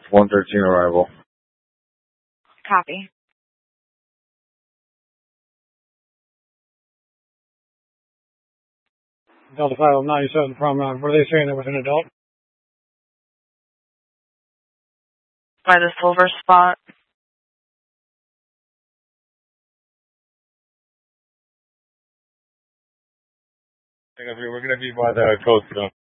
113 arrival. Copy. Delta 597 Promenade. Were they saying there was an adult? By the silver spot. We're going to be by the coast.